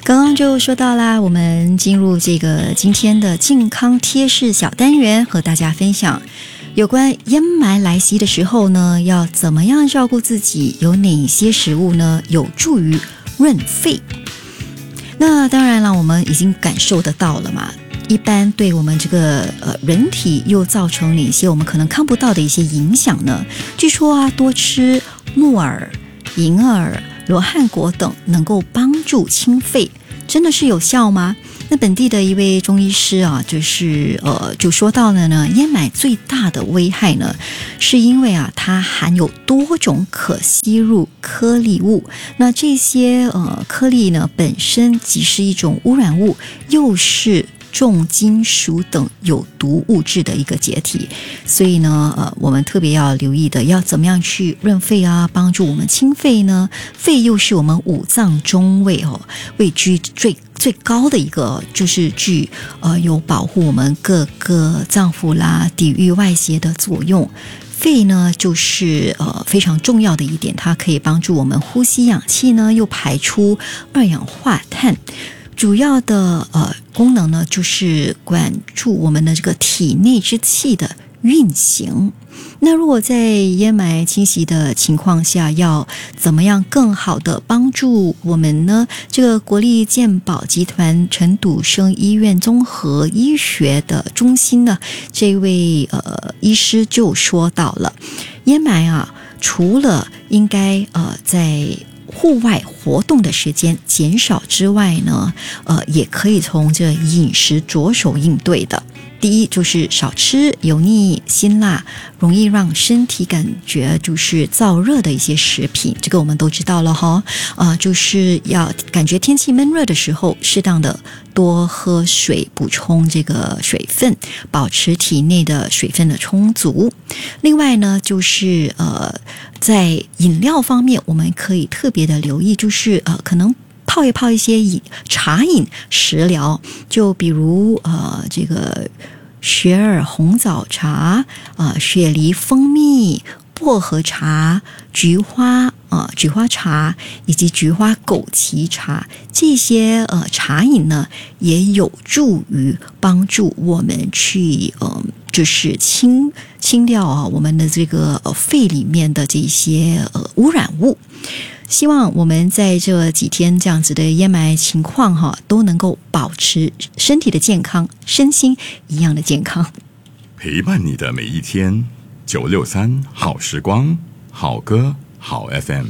刚刚就说到啦，我们进入这个今天的健康贴士小单元，和大家分享有关咽霾来袭的时候呢，要怎么样照顾自己，有哪些食物呢有助于润肺。那当然了，我们已经感受得到了嘛，一般对我们这个人体又造成哪些我们可能看不到的一些影响呢？据说啊，多吃木耳、银耳、罗汉果等能够帮助清肺，真的是有效吗？那本地的一位中医师啊，就说到了呢，燕麦最大的危害呢，是因为啊，它含有多种可吸入颗粒物。那这些颗粒呢，本身即是一种污染物，又是重金属等有毒物质的一个解体，所以呢，我们特别要留意的，要怎么样去润肺啊，帮助我们清肺呢？肺又是我们五脏中位居最高的一个，就是有保护我们各个脏腑啦，抵御外邪的作用。肺呢，就是非常重要的一点，它可以帮助我们呼吸氧气呢，又排出二氧化碳。主要的功能呢，就是管住我们的这个体内之气的运行。那如果在咽霾侵袭的情况下，要怎么样更好的帮助我们呢？这个国立健保集团陈笃生医院综合医学的中心呢，这位医师就说到了，咽霾啊，除了应该在户外活动的时间减少之外呢，也可以从这饮食着手应对的。第一就是少吃油腻、辛辣、容易让身体感觉就是燥热的一些食品，这个我们都知道了哈。就是要感觉天气闷热的时候，适当的多喝水，补充这个水分，保持体内的水分的充足。另外呢，就是在饮料方面，我们可以特别的留意，就是可能泡一些茶饮食疗，就比如这个雪耳红枣茶、雪梨蜂蜜、薄荷茶、菊花茶以及菊花枸杞茶，这些茶饮呢，也有助于帮助我们去就是清掉我们的这个肺里面的这些污染物。希望我们在这几天这样子的咽霾情况都能够保持身体的健康，身心一样的健康， 陪伴你的每一天。963好时光，好歌好 FM。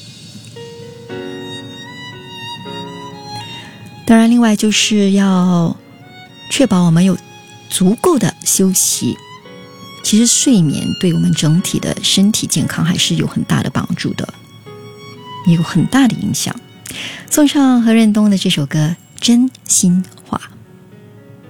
当然另外就是要确保我们有足够的休息。其实睡眠对我们整体的身体健康还是有很大的帮助的，也有很大的影响。送上何润东的这首歌《真心话》。